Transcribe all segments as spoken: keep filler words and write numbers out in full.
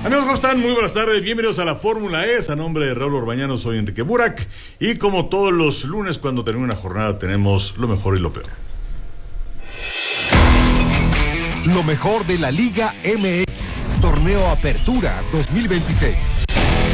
Amigos, ¿cómo están? Muy buenas tardes, bienvenidos a la Fórmula E. A nombre de Raúl Orbañano, soy Enrique Burak. Y como todos los lunes, cuando termina una jornada, tenemos lo mejor y lo peor. Lo mejor de la Liga M X, Torneo Apertura dos mil veintiséis.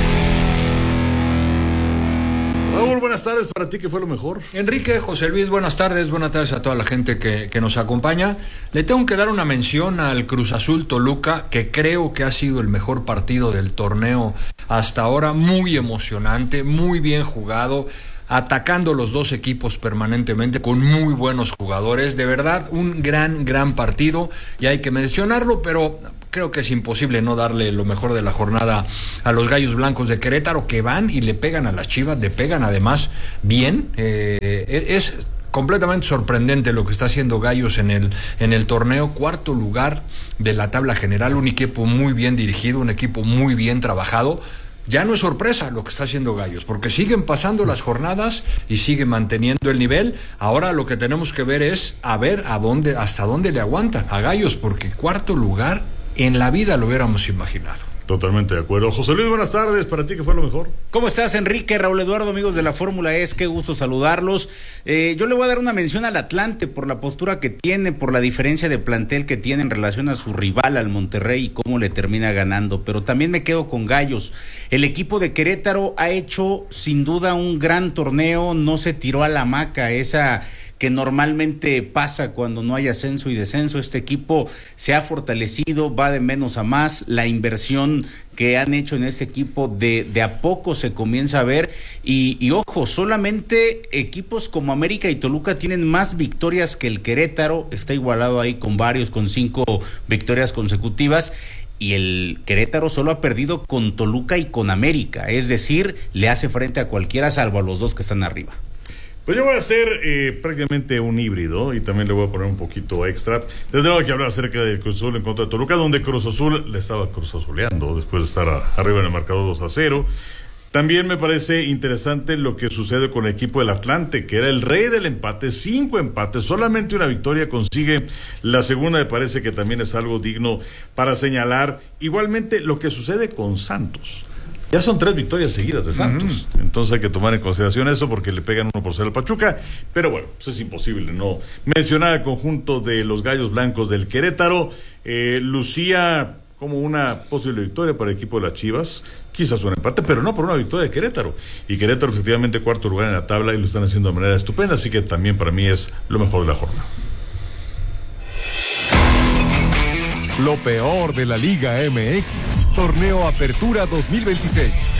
Raúl, buenas tardes. Para ti, ¿qué fue lo mejor? Enrique, José Luis, buenas tardes. Buenas tardes a toda la gente que, que nos acompaña. Le tengo que dar una mención al Cruz Azul Toluca, que creo que ha sido el mejor partido del torneo hasta ahora. Muy emocionante, muy bien jugado, atacando los dos equipos permanentemente con muy buenos jugadores. De verdad, un gran, gran partido, y hay que mencionarlo, pero creo que es imposible no darle lo mejor de la jornada a los Gallos Blancos de Querétaro, que van y le pegan a las Chivas, le pegan además bien. Eh, es completamente sorprendente lo que está haciendo Gallos en el, en el torneo. Cuarto lugar de la tabla general, un equipo muy bien dirigido, un equipo muy bien trabajado. Ya no es sorpresa lo que está haciendo Gallos, porque siguen pasando las jornadas y siguen manteniendo el nivel. Ahora lo que tenemos que ver es a ver a dónde, hasta dónde le aguantan a Gallos, porque cuarto lugar en la vida lo hubiéramos imaginado. Totalmente de acuerdo. José Luis, buenas tardes. ¿Para ti qué fue lo mejor? ¿Cómo estás, Enrique? Raúl Eduardo, amigos de la Fórmula E, qué gusto saludarlos. Eh, yo le voy a dar una mención al Atlante por la postura que tiene, por la diferencia de plantel que tiene en relación a su rival, al Monterrey, y cómo le termina ganando. Pero también me quedo con Gallos. El equipo de Querétaro ha hecho sin duda un gran torneo, no se tiró a la hamaca esa que normalmente pasa cuando no hay ascenso y descenso. Este equipo se ha fortalecido, va de menos a más. La inversión que han hecho en este equipo de, de a poco se comienza a ver. Y, y ojo, solamente equipos como América y Toluca tienen más victorias que el Querétaro. Está igualado ahí con varios, con cinco victorias consecutivas. Y el Querétaro solo ha perdido con Toluca y con América. Es decir, le hace frente a cualquiera salvo a los dos que están arriba. Pues yo voy a hacer eh, prácticamente un híbrido, y también le voy a poner un poquito extra. Desde luego que hablar acerca de Cruz Azul en contra de Toluca, donde Cruz Azul le estaba Cruz Azuleando después de estar a, arriba en el marcador dos a cero. También me parece interesante lo que sucede con el equipo del Atlante, que era el rey del empate, cinco empates, solamente una victoria consigue. La segunda me parece que también es algo digno para señalar. Igualmente lo que sucede con Santos. Ya son tres victorias seguidas de Santos. Uh-huh. Entonces hay que tomar en consideración eso, porque le pegan uno por cero al Pachuca. Pero bueno, pues es imposible no mencionar al conjunto de los Gallos Blancos del Querétaro. Eh, lucía como una posible victoria para el equipo de las Chivas. Quizás un empate, pero no por una victoria de Querétaro. Y Querétaro efectivamente cuarto lugar en la tabla, y lo están haciendo de manera estupenda. Así que también para mí es lo mejor de la jornada. Lo peor de la Liga M X, Torneo Apertura dos mil veintiséis.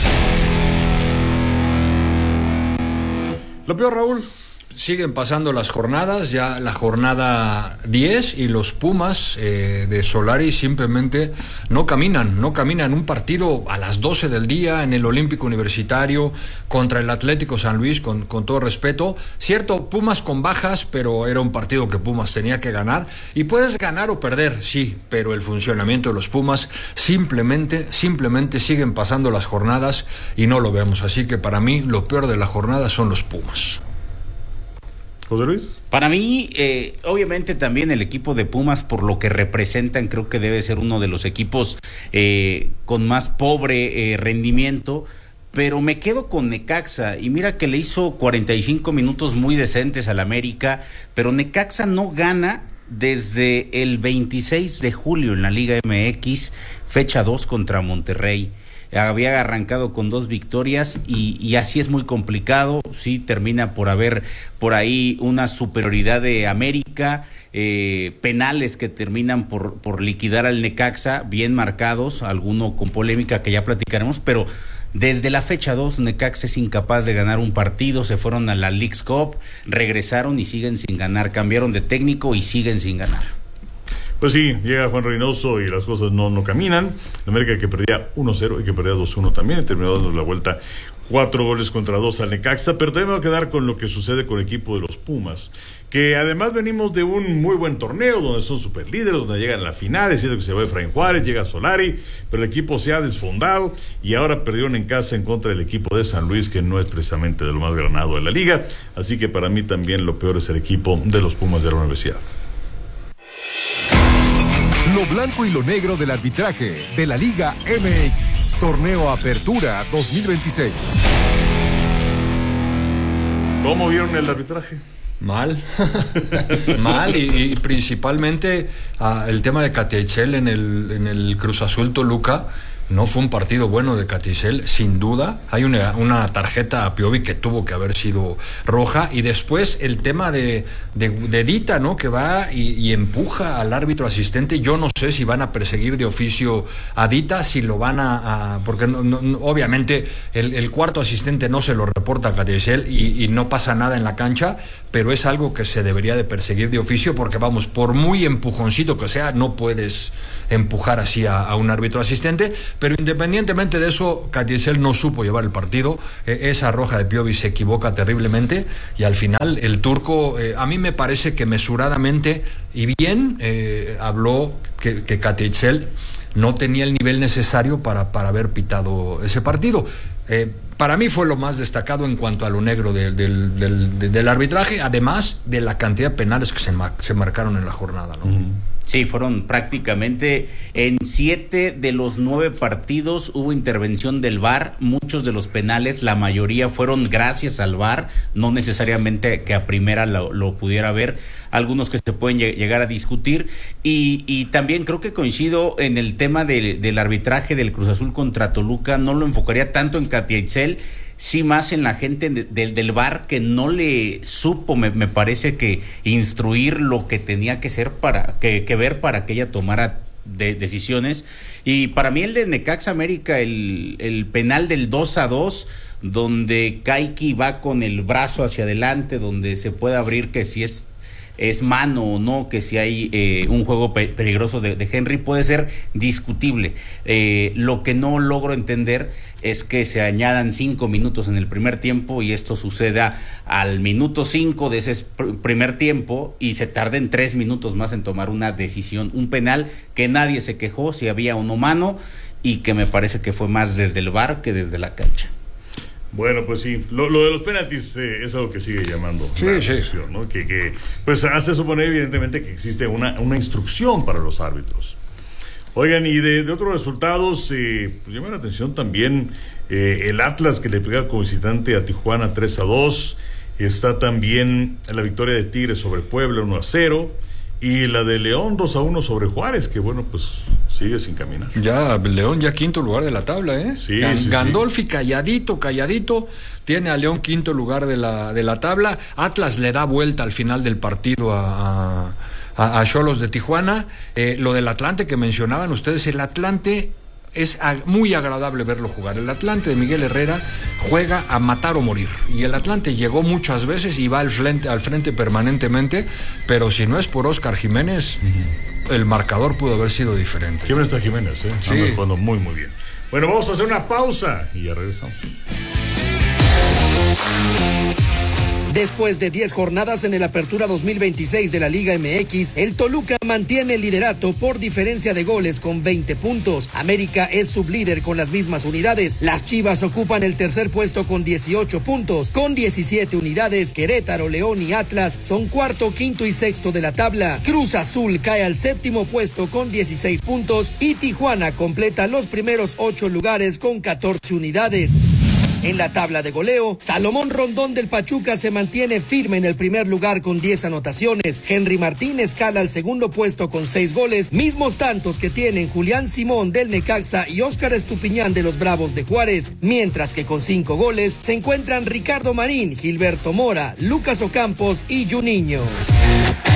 Lo peor, Raúl. Siguen pasando las jornadas, ya la jornada diez, y los Pumas eh, de Solari simplemente no caminan, no caminan. Un partido a las doce del día en el Olímpico Universitario contra el Atlético San Luis, con, con todo respeto. Cierto, Pumas con bajas, pero era un partido que Pumas tenía que ganar. Y puedes ganar o perder, sí, pero el funcionamiento de los Pumas simplemente, simplemente siguen pasando las jornadas y no lo vemos. Así que para mí lo peor de la jornada son los Pumas. José Luis. Para mí, eh, obviamente también el equipo de Pumas, por lo que representan, creo que debe ser uno de los equipos eh, con más pobre eh, rendimiento, pero me quedo con Necaxa, y mira que le hizo cuarenta y cinco minutos muy decentes al América, pero Necaxa no gana desde el veintiséis de julio en la Liga M X, fecha dos contra Monterrey. Había arrancado con dos victorias y, y así es muy complicado. Sí, termina por haber por ahí una superioridad de América, eh, penales que terminan por, por liquidar al Necaxa, bien marcados, alguno con polémica que ya platicaremos, pero desde la fecha dos Necaxa es incapaz de ganar un partido. Se fueron a la Leagues Cup, regresaron y siguen sin ganar, cambiaron de técnico y siguen sin ganar. Pues sí, llega Juan Reynoso y las cosas no, no caminan. América, que perdía uno cero y que perdía dos uno también, terminó dando la vuelta cuatro goles contra dos al Necaxa. Pero también me voy a quedar con lo que sucede con el equipo de los Pumas, que además venimos de un muy buen torneo donde son superlíderes, donde llegan a la final. Es cierto que se va Efraín Juárez, llega Solari, pero el equipo se ha desfondado y ahora perdieron en casa en contra del equipo de San Luis, que no es precisamente de lo más granado de la liga. Así que para mí también lo peor es el equipo de los Pumas de la Universidad. Lo blanco y lo negro del arbitraje de la Liga M X, Torneo Apertura dos mil veintiséis. ¿Cómo vieron el arbitraje? Mal, mal y, y principalmente uh, el tema de Cateizel en el, en el Cruz Azul Toluca. No fue un partido bueno de Cateizel, sin duda. Hay una, una tarjeta a Piovi que tuvo que haber sido roja. Y después el tema de, de, de Dita, ¿no? Que va y, y empuja al árbitro asistente. Yo no sé si van a perseguir de oficio a Dita, si lo van a... a porque no, no, obviamente el, el cuarto asistente no se lo reporta a Cateizel y, y no pasa nada en la cancha, pero es algo que se debería de perseguir de oficio porque, vamos, por muy empujoncito que sea, no puedes empujar así a, a un árbitro asistente. Pero independientemente de eso, Cateizel no supo llevar el partido. Eh, esa roja de Piovi se equivoca terriblemente y al final el turco, eh, a mí me parece que mesuradamente y bien eh, habló que, que Cateizel no tenía el nivel necesario para, para haber pitado ese partido. Eh, para mí fue lo más destacado en cuanto a lo negro de, de, de, de, del arbitraje, además de la cantidad de penales que se, ma- se marcaron en la jornada, ¿no? Uh-huh. Sí, fueron prácticamente en siete de los nueve partidos hubo intervención del V A R, muchos de los penales, la mayoría fueron gracias al V A R, no necesariamente que a primera lo, lo pudiera ver, algunos que se pueden llegar a discutir, y, y también creo que coincido en el tema de, del arbitraje del Cruz Azul contra Toluca, no lo enfocaría tanto en Cateizel, sí más en la gente de, de, del V A R que no le supo, me, me parece que instruir lo que tenía que ser para que, que ver para que ella tomara de, decisiones. Y para mí el de Necaxa América, el, el penal del dos a dos, donde Kaiki va con el brazo hacia adelante, donde se puede abrir que si es es mano o no, que si hay eh, un juego pe- peligroso de, de Henry, puede ser discutible. Eh, lo que no logro entender es que se añadan cinco minutos en el primer tiempo y esto suceda al minuto cinco de ese pr- primer tiempo y se tarden tres minutos más en tomar una decisión, un penal que nadie se quejó si había o no mano y que me parece que fue más desde el V A R que desde la cancha. Bueno, pues sí, lo, lo de los penaltis eh, es algo que sigue llamando sí, la sí. atención, ¿no? Que, que pues hace suponer evidentemente que existe una, una instrucción para los árbitros. Oigan, y de, de otros resultados, eh, pues llama la atención también eh, el Atlas que le pega como visitante a Tijuana tres a dos, está también la victoria de Tigres sobre Puebla uno a cero, y la de León dos a uno sobre Juárez, que bueno, pues sigue sin caminar. Ya, León ya quinto lugar de la tabla, ¿eh? Sí, Gan- sí, Gandolfi sí. calladito, calladito, tiene a León quinto lugar de la, de la tabla. Atlas le da vuelta al final del partido a a Xolos de Tijuana. Eh, lo del Atlante que mencionaban ustedes, el Atlante es a, muy agradable verlo jugar. El Atlante de Miguel Herrera juega a matar o morir. Y el Atlante llegó muchas veces y va al frente, al frente permanentemente, pero si no es por Óscar Jiménez, uh-huh. el marcador pudo haber sido diferente. Siempre está Jiménez, ¿eh? Sí. Anda jugando muy, muy bien. Bueno, vamos a hacer una pausa y ya regresamos. Después de diez jornadas en el Apertura dos mil veintiséis de la Liga M X, el Toluca mantiene el liderato por diferencia de goles con veinte puntos. América es sublíder con las mismas unidades. Las Chivas ocupan el tercer puesto con dieciocho puntos. Con diecisiete unidades, Querétaro, León y Atlas son cuarto, quinto y sexto de la tabla. Cruz Azul cae al séptimo puesto con dieciséis puntos y Tijuana completa los primeros ocho lugares con catorce unidades. En la tabla de goleo, Salomón Rondón del Pachuca se mantiene firme en el primer lugar con diez anotaciones. Henry Martín escala al segundo puesto con seis goles, mismos tantos que tienen Julián Simón del Necaxa y Óscar Estupiñán de los Bravos de Juárez, mientras que con cinco goles se encuentran Ricardo Marín, Gilberto Mora, Lucas Ocampos y Juninho.